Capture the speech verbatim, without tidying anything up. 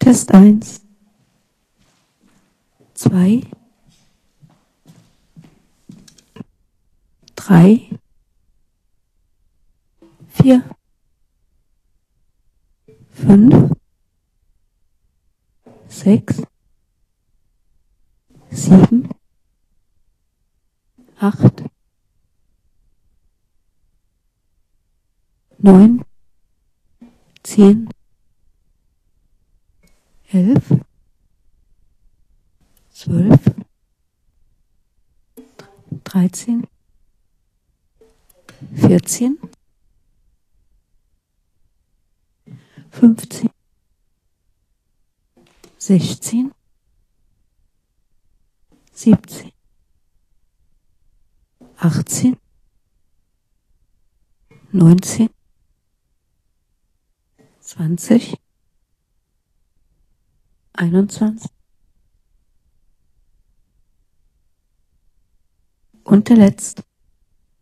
Test eins, zwei, drei, vier, fünf, sechs, sieben, acht, neun, zehn, elf, zwölf, dreizehn, vierzehn, fünfzehn, sechzehn, siebzehn, achtzehn, neunzehn, zwanzig, einundzwanzig und der letzte.